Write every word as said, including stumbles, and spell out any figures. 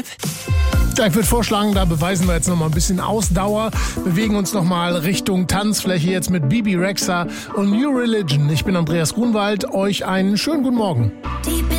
Live. Ja, ich würde vorschlagen, da beweisen wir jetzt noch mal ein bisschen Ausdauer, bewegen uns noch mal Richtung Tanzfläche jetzt mit Bebe Rexha und New Religion. Ich bin Andreas Grunwald, euch einen schönen guten Morgen. Deep